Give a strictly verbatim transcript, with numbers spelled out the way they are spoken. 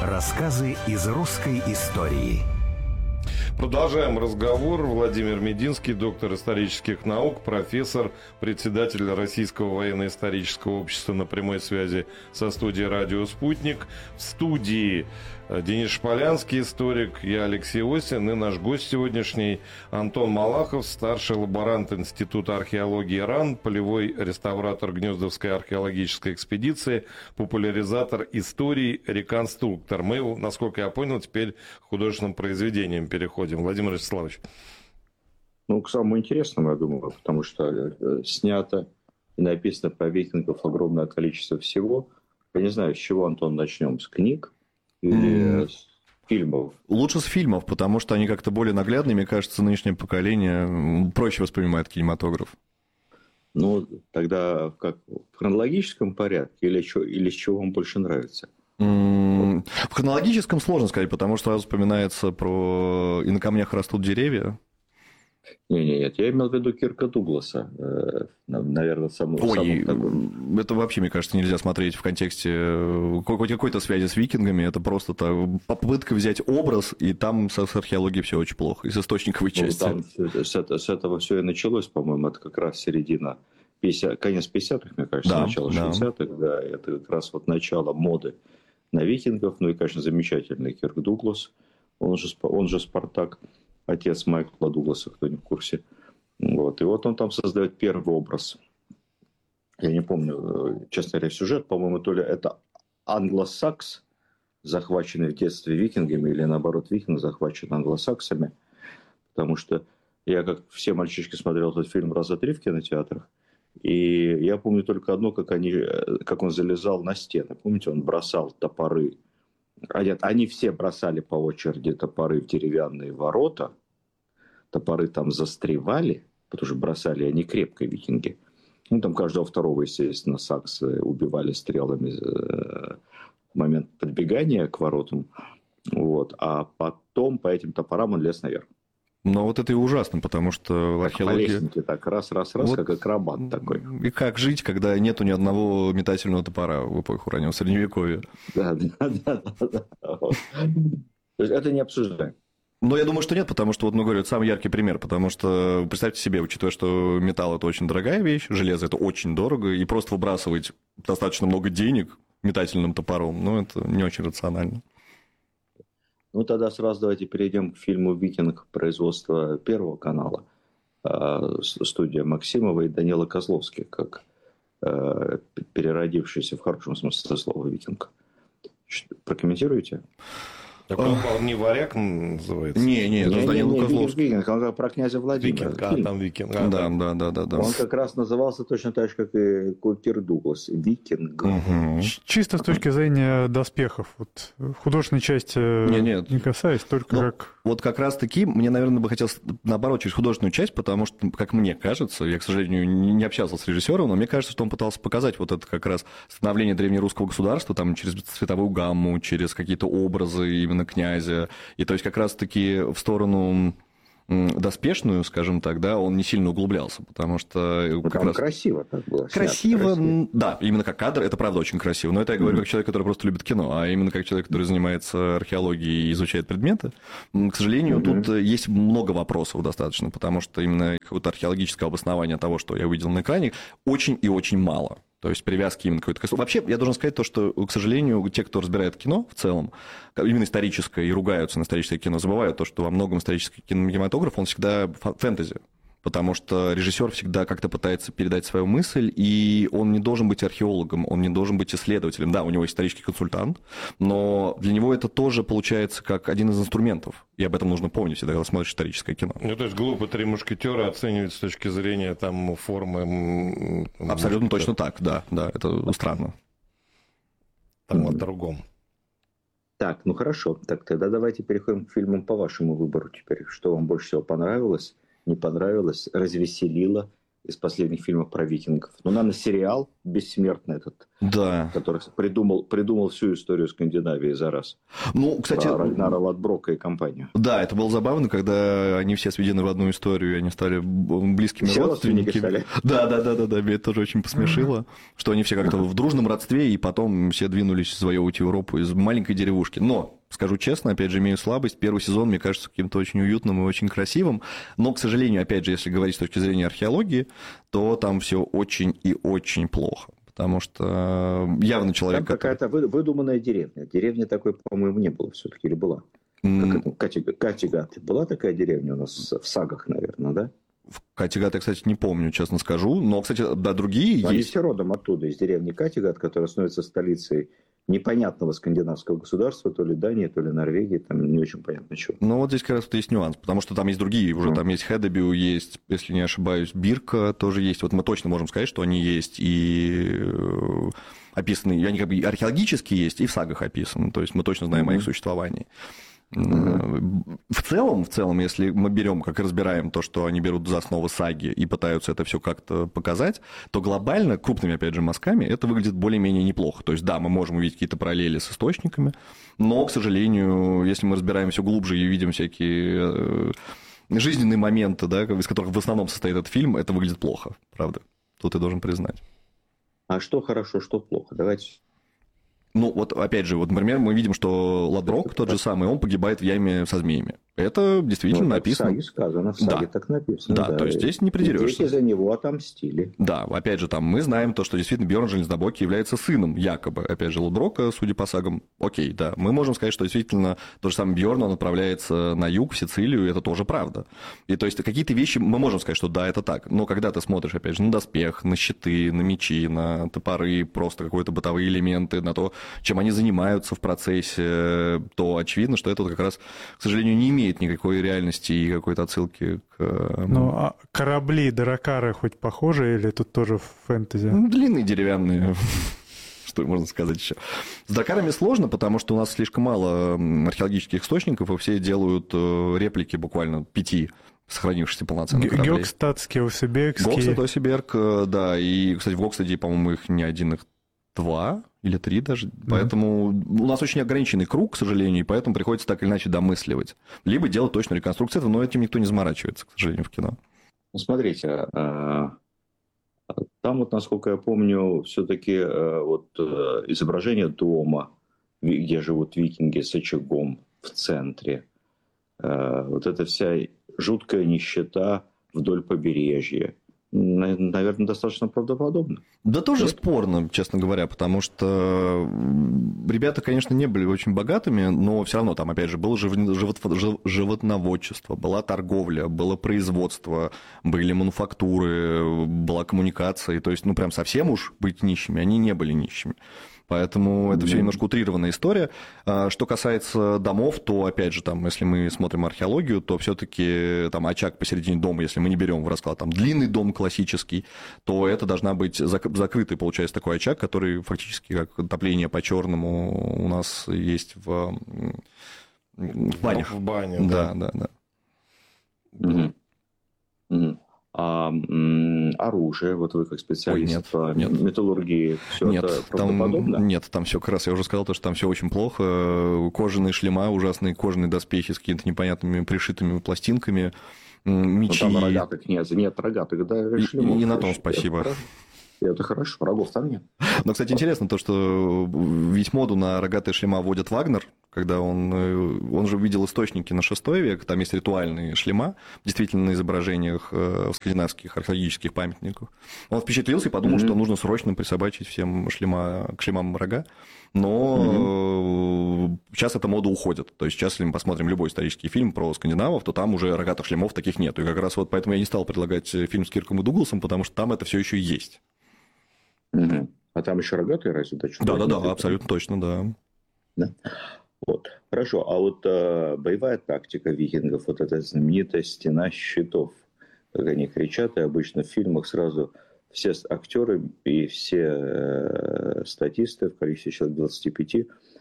Рассказы из русской истории. Продолжаем разговор. Владимир Мединский, доктор исторических наук, профессор, председатель Российского военно-исторического общества, на прямой связи со студией «Радио Спутник». В студии Денис Шполянский, историк, я Алексей Осин, и наш гость сегодняшний Антон Малахов, старший лаборант Института археологии РАН, полевой реставратор Гнездовской археологической экспедиции, популяризатор истории, реконструктор. Мы, насколько я понял, теперь к художественным произведениям переходим. Владимир Вячеславович. Ну, к самому интересному, я думаю, потому что снято и написано про викингов огромное количество всего. Я не знаю, с чего, Антон, начнем? С книг? Или с фильмов? Лучше с фильмов, потому что они как-то более наглядные. Мне кажется, нынешнее поколение проще воспринимает кинематограф. Ну, тогда как, в хронологическом порядке или, что, или с чего вам больше нравится? В хронологическом сложно сказать, потому что сразу вспоминается про «И на камнях растут деревья». Не-не, нет, я имел в виду Кирка Дугласа, наверное, самый... Ой, самый... это вообще, мне кажется, нельзя смотреть в контексте хоть какой-то связи с викингами, это просто попытка взять образ, и там с археологией все очень плохо, и с источниковой части. Ну, там, с, это, с этого все и началось, по-моему, это как раз середина, пятидесятых, конец пятидесятых, мне кажется, да, начало да. шестидесятых, да, это как раз вот начало моды на викингов, ну и, конечно, замечательный Кирк Дуглас, он же, он же Спартак. Отец Майкла Дугласа, кто не в курсе. Вот. И вот он там создает первый образ. Я не помню, честно говоря, сюжет. По-моему, то ли это англосакс, захваченный в детстве викингами, или наоборот, викинг захвачен англосаксами. Потому что я, как все мальчишки, смотрел этот фильм раза три в кинотеатрах. И я помню только одно, как, они, как он залезал на стены. Помните, он бросал топоры. Нет, они все бросали по очереди топоры в деревянные ворота. Топоры там застревали, потому что бросали они крепко, викинги. Ну, там каждого второго, естественно, саксы убивали стрелами в момент подбегания к воротам. Вот. А потом по этим топорам он лез наверх. Но вот это и ужасно, потому что в археологии... По лестнике так раз-раз-раз, вот... как акробат такой. И как жить, когда нету ни одного метательного топора в эпоху раннего Средневековья? Да, да, да. да. То есть это не обсуждаем. Ну, я думаю, что нет, потому что, вот, ну, говорю, это самый яркий пример, потому что, представьте себе, учитывая, что металл – это очень дорогая вещь, железо – это очень дорого, и просто выбрасывать достаточно много денег метательным топором, ну, это не очень рационально. Ну, тогда сразу давайте перейдем к фильму «Викинг» производства Первого канала. Студия Максимова и Данила Козловский, как переродившийся в хорошем смысле слова «Викинг». Прокомментируете? Так он, он не «Варяг» называется? Не, не, это Данила Козловский. Викинг, он про князя Владимира. Викинг, а, там Викинг. А, да, да, да, да, да. Он как раз назывался точно так же, как и Кирк Дуглас. Викинг. Угу. Чисто с точки зрения доспехов. Вот, в художественной части не, нет. не касаясь, только ну, как... Вот как раз-таки мне, наверное, бы хотелось, наоборот, через художественную часть, потому что, как мне кажется, я, к сожалению, не общался с режиссером, но мне кажется, что он пытался показать вот это как раз становление древнерусского государства, там, через цветовую гамму, через какие-то образы именно князя. И то есть как раз-таки в сторону доспешную, скажем так, да, он не сильно углублялся, потому что... Как там раз... красиво так было. Красиво, красиво, да, именно как кадр, это правда очень красиво, но это я говорю mm-hmm. как человек, который просто любит кино, а именно как человек, который занимается археологией и изучает предметы. К сожалению, mm-hmm. тут есть много вопросов достаточно, потому что именно какое-то археологическое обоснование того, что я увидел на экране, очень и очень мало. То есть привязки именно к какой-то... Вообще, я должен сказать то, что, к сожалению, те, кто разбирает кино в целом, именно историческое, и ругаются на историческое кино, забывают то, что во многом исторический кинематограф, он всегда фэнтези. Потому что режиссер всегда как-то пытается передать свою мысль, и он не должен быть археологом, он не должен быть исследователем. Да, у него есть исторический консультант, но для него это тоже получается как один из инструментов. И об этом нужно помнить, когда смотришь историческое кино. Ну, то есть глупо «Три мушкетера» оценивать с точки зрения там, формы... Абсолютно точно так, да, да, это странно. Там о другом. Так, ну хорошо. Так, тогда давайте переходим к фильмам по вашему выбору теперь. Что вам больше всего понравилось? Не понравилось, развеселило, из последних фильмов про викингов. Ну, наверное, сериал «Бессмертный» этот, да. который придумал, придумал всю историю Скандинавии за раз. Ну, кстати... Про Рагнара Лодброка и компанию. Да, это было забавно, когда они все сведены в одну историю, они стали близкими все родственниками. Стали. Да, да, да, да, да, меня это тоже очень посмешило, mm-hmm. что они все как-то в дружном родстве, и потом все двинулись завоевывать Европу из маленькой деревушки. Но... Скажу честно, опять же, имею слабость. Первый сезон, мне кажется, каким-то очень уютным и очень красивым. Но, к сожалению, опять же, если говорить с точки зрения археологии, то там все очень и очень плохо. Потому что явно человек... Там какая-то который... выдуманная деревня. Деревни такой, по-моему, не было все-таки, или была? Mm. Как это? Катига... Катигат. Была такая деревня у нас в сагах, наверное, да? В Катигат я, кстати, не помню, честно скажу. Но, кстати, да, другие но есть. Они все родом оттуда, из деревни Катигат, которая становится столицей непонятного скандинавского государства, то ли Дании, то ли Норвегии, там не очень понятно чего. Ну, вот здесь как раз вот есть нюанс, потому что там есть другие уже, mm. там есть Хедебю, есть, если не ошибаюсь, Бирка тоже есть. Вот мы точно можем сказать, что они есть и описаны, они как бы археологически есть, и в сагах описаны, то есть мы точно знаем mm-hmm. о их существовании. Mm-hmm. В целом, в целом, если мы берем, как и разбираем то, что они берут за основу саги и пытаются это все как-то показать, то глобально, крупными, опять же, мазками, это выглядит более-менее неплохо. То есть, да, мы можем увидеть какие-то параллели с источниками, но, к сожалению, если мы разбираем все глубже и видим всякие жизненные моменты, да, из которых в основном состоит этот фильм, это выглядит плохо, правда. Тут я должен признать. А что хорошо, что плохо? Давайте... Ну, вот опять же, вот, например, мы видим, что Лодброк, тот же самый, он погибает в яме со змеями. Это действительно ну, написано. В саге сказано, в саге да. так написано. Да, да, то есть здесь не придерешься. Дети за него отомстили. Да, опять же, там мы знаем то, что действительно Бьерн Железнобокий является сыном, якобы, опять же, Лодброка, судя по сагам. Окей, да, мы можем сказать, что действительно тот же самый Бьерн, он отправляется на юг, в Сицилию, и это тоже правда. И то есть какие-то вещи мы можем сказать, что да, это так. Но когда ты смотришь, опять же, на доспех, на щиты, на мечи, на топоры, просто какие-то бытовые элементы, на то, чем они занимаются в процессе, то очевидно, что это как раз, к сожалению, не имеет никакой реальности и какой-то отсылки к... Ну, а корабли, дракары хоть похожи или тут тоже фэнтези? Ну, длинные, деревянные. Что можно сказать еще? С дракарами сложно, потому что у нас слишком мало археологических источников, и все делают реплики буквально пяти сохранившихся полноценных кораблей. Гёкстадский, Осибекский. Гокстад, Осиберг, да. И, кстати, в Гокстаде, по-моему, их не один, их два или три даже. Mm-hmm. Поэтому у нас очень ограниченный круг, к сожалению, и поэтому приходится так или иначе домысливать. Либо делать точную реконструкцию этого, но этим никто не заморачивается, к сожалению, в кино. Ну, смотрите, там вот, насколько я помню, все-таки вот изображение дома, где живут викинги с очагом в центре, вот эта вся жуткая нищета вдоль побережья, наверное, достаточно правдоподобно. Да тоже Нет? спорно, честно говоря, потому что ребята, конечно, не были очень богатыми, но все равно там, опять же, было животноводчество, была торговля, было производство, были мануфактуры, была коммуникация, то есть, ну, прям совсем уж быть нищими, они не были нищими. Поэтому это все немножко утрированная история. Что касается домов, то, опять же, там, если мы смотрим археологию, то все-таки там очаг посередине дома, если мы не берем в расклад там длинный дом классический, то это должна быть закрытый, получается, такой очаг, который фактически как отопление по-черному у нас есть в, в банях. В бане, да. Да, да, да. Угу. Угу. А м, оружие, вот вы как специалист Ой, нет, по нет. металлургии, все нет, это там, правдоподобно? Нет, там все как раз, я уже сказал, то, что там все очень плохо. Кожаные шлема, ужасные кожаные доспехи с какими-то непонятными пришитыми пластинками, мечи. Но там рогатых нет, нет рогатых, да, шлемов. И, и на том спасибо. Это хорошо, врагов там нет. Но, кстати, интересно то, что ведь моду на рогатые шлема вводит Вагнер, когда он, он же увидел источники на шестой век, там есть ритуальные шлема, действительно на изображениях в скандинавских археологических памятниках. Он впечатлился и подумал, mm-hmm. что нужно срочно присобачить всем шлема, к шлемам рога. Но mm-hmm. сейчас эта мода уходит. То есть сейчас, если мы посмотрим любой исторический фильм про скандинавов, то там уже рогатых шлемов таких нет. И как раз вот поэтому я не стал предлагать фильм с Кирком и Дугласом, потому что там это все еще есть. Угу. А там еще рогатые разве? Да, да, да, абсолютно точно, да. да. Вот. Хорошо, а вот э, боевая тактика викингов, вот эта знаменитая стена щитов, как они кричат, и обычно в фильмах сразу все актеры и все э, статисты в количестве человек двадцати пяти